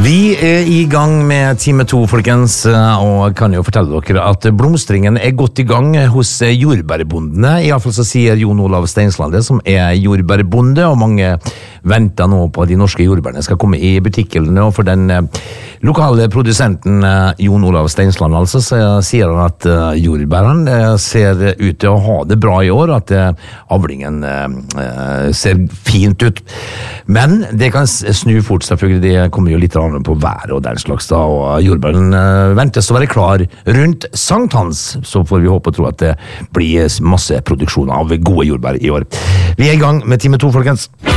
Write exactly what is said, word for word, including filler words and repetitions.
Vi er i gang med time to, folkens, og kan jo fortelle dere at blomstringen er godt i gang hos jordbærbondene. I hvert fall så sier Jon Olav Steinslande, som er jordbærbonde, og mange venter nå på at de norske jordbærene skal komme i butikkene, og for den lokale produsenten Jon Olav Steinslande altså, så sier han at jordbærene ser ut til å ha det bra i år, at avlingen ser fint ut. Men det kan snu fort, selvfølgelig. Det kommer jo litt an på været og den slags da, og jordbæren ventes å være klar rundt sankthans, så får vi håpe og tro at det blir masse produksjon av gode jordbær i år. Vi er i gang med time to, folkens.